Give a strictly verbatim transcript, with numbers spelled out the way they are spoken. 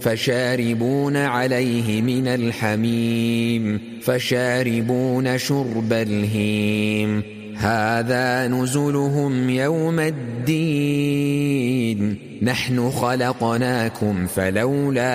فشاربون عليه من الحميم فشاربون شرب الهيم هذا نزلهم يوم الدين نحن خلقناكم فلولا